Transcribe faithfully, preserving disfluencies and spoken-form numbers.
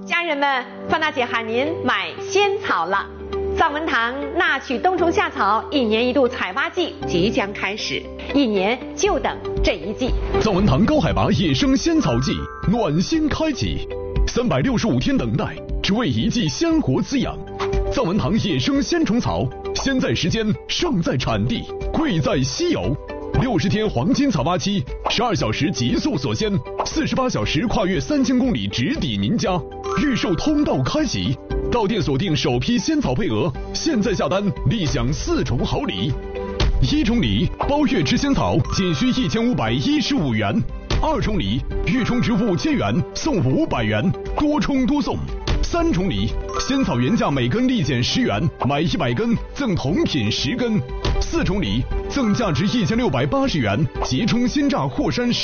家人们，范大姐喊您买仙草了。藏文堂纳曲冬虫夏草一年一度采发季即将开始，一年就等这一季。 藏文堂高海拔野生仙草季暖心开启，三百六十五天等待，只为一季鲜活滋养。藏文堂野生仙虫草，先在时间，胜在产地，贵在稀有。六十天黄金采发期，十二小时极速锁鲜，四十八小时跨越三千公里直抵您家。预售通道开启，到店锁定首批仙草配额，现在下单立享四重好礼。一重礼，包月吃仙草仅需一千五百一十五元；二重礼，月充值五千元送五百元，多充多送。三重礼，仙草原价每根立减十元，买一百根赠同品十根。四重礼，赠价值一千六百八十元，即充鲜榨霍山十。